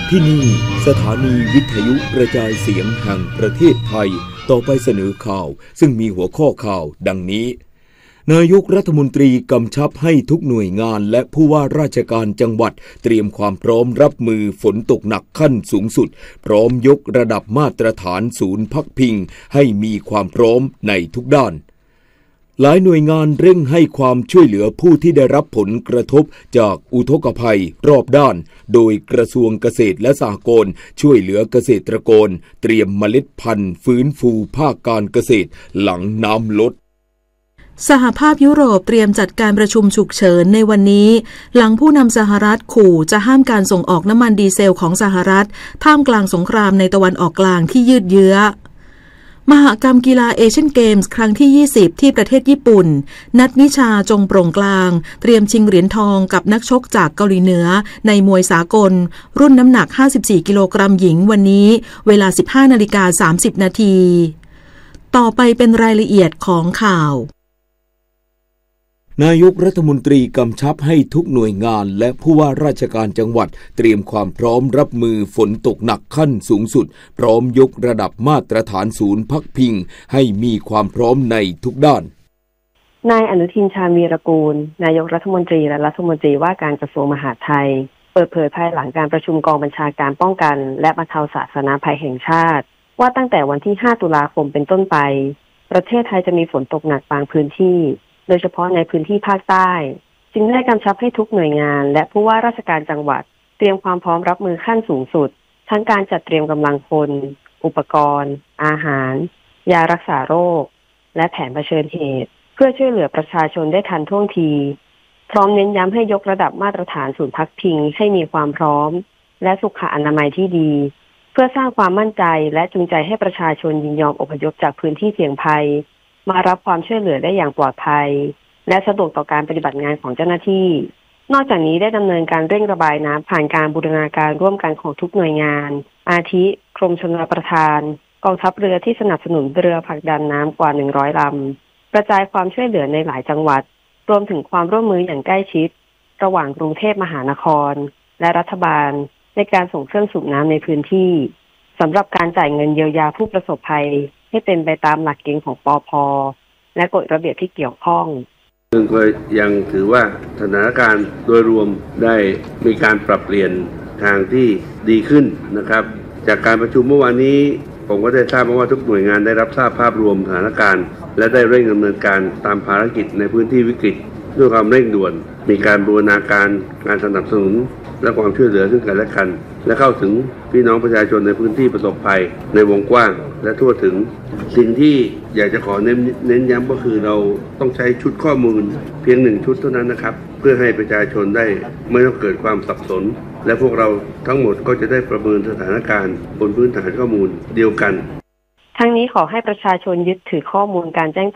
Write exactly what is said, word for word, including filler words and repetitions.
ที่นี่สถานีวิทยุกระจายเสียงแห่งประเทศไทยต่อไปเสนอข่าวซึ่งมีหัวข้อข่าวดังนี้นายกรัฐมนตรีกำชับให้ทุกหน่วยงานและผู้ว่าราชการจังหวัดเตรียมความพร้อมรับมือฝนตกหนักขั้นสูงสุดพร้อมยกระดับมาตรฐานศูนย์พักพิงให้มีความพร้อมในทุกด้านหลายหน่วยงานเร่งให้ความช่วยเหลือผู้ที่ได้รับผลกระทบจากอุทกภัยรอบด้านโดยกระทรวงเกษตรและสหกรณ์ช่วยเหลือเกษตรกรเตรียมเมล็ดพันธุ์ฟื้นฟูภาคการเกษตรหลังน้ำลดสหภาพยุโรปเตรียมจัดการประชุมฉุกเฉินในวันนี้หลังผู้นำสหรัฐขู่จะห้ามการส่งออกน้ำมันดีเซลของสหรัฐท่ามกลางสงครามในตะวันออกกลางที่ยืดเยื้อมหกรรมกีฬาเอเชียนเกมส์ครั้งที่ยี่สิบที่ประเทศญี่ปุ่นนัทนิชาจงโปร่งกลางเตรียมชิงเหรียญทองกับนักชกจากเกาหลีเหนือในมวยสากลรุ่นน้ำหนักห้าสิบสี่กิโลกรัมหญิงวันนี้เวลา สิบห้านาฬิกาสามสิบนาทีต่อไปเป็นรายละเอียดของข่าวนายกรัฐมนตรีกำชับให้ทุกหน่วยงานและผู้ว่าราชการจังหวัดเตรียมความพร้อมรับมือฝนตกหนักขั้นสูงสุดพร้อมยกระดับมาตรฐานศูนย์พักพิงให้มีความพร้อมในทุกด้านนายอนุทินชาญวีรกูลนายกรัฐมนตรีและรัฐมนตรีว่าการกระทรวงมหาดไทยเปิดเผยภายหลังการประชุมกองบัญชาการป้องกันและบรรเทาสาธารณภัยแห่งชาติว่าตั้งแต่วันที่ห้าตุลาคมเป็นต้นไปประเทศไทยจะมีฝนตกหนักบางพื้นที่โดยเฉพาะในพื้นที่ภาคใต้จึงได้กำชับให้ทุกหน่วยงานและผู้ว่าราชการจังหวัดเตรียมความพร้อมรับมือขั้นสูงสุดทั้งการจัดเตรียมกำลังคนอุปกรณ์อาหารยารักษาโรคและแผนเผชิญเหตุเพื่อช่วยเหลือประชาชนได้ทันท่วงทีพร้อมเน้นย้ำให้ยกระดับมาตรฐานศูนย์พักพิงให้มีความพร้อมและสุขอนามัยที่ดีเพื่อสร้างความมั่นใจและจูงใจให้ประชาชนยินยอมอพยพจากพื้นที่เสี่ยงภัยมารับความช่วยเหลือได้อย่างปลอดภัยและสะดวกต่อการปฏิบัติงานของเจ้าหน้าที่นอกจากนี้ได้ดำเนินการเร่งระบายน้ำผ่านการบูรณาการร่วมกันของทุกหน่วยงานอาทิกรมชลประทานกองทัพเรือที่สนับสนุนเรือผลักดันน้ำกว่าหนึ่งร้อยลำกระจายความช่วยเหลือในหลายจังหวัดรวมถึงความร่วมมืออย่างใกล้ชิดระหว่างกรุงเทพมหานครและรัฐบาลในการส่งเครื่องสูบน้ำในพื้นที่สำหรับการจ่ายเงินเยียวยาผู้ประสบภัยให้เป็นไปตามหลักเกณฑ์ของปภ.และกฎระเบียบที่เกี่ยวข้องซึ่งก็ยังถือว่าสถานการณ์โดยรวมได้มีการปรับเปลี่ยนทางที่ดีขึ้นนะครับจากการประชุมเมื่อวานนี้ผมก็ได้ทราบมาว่าทุกหน่วยงานได้รับทราบภาพรวมสถานการณ์และได้เร่งดำเนินการตามภารกิจในพื้นที่วิกฤตด้วยความเร่งด่วนมีการบูรณาการการสนับสนุนและความช่วยเหลือซึ่งกันและกันและเข้าถึงพี่น้องประชาชนในพื้นที่ประสบภัยในวงกว้างและทั่วถึงสิ่งที่อยากจะขอเน้นเน้นย้ำก็คือเราต้องใช้ชุดข้อมูลเพียงหนึ่งชุดเท่านั้นนะครับเพื่อให้ประชาชนได้ไม่ต้องเกิดความสับสนและพวกเราทั้งหมดก็จะได้ประเมินสถานการณ์บนพื้นฐานข้อมูลเดียวกันทั้งนี้ขอให้ประชาชนยึดถือข้อมูลการแจ้ง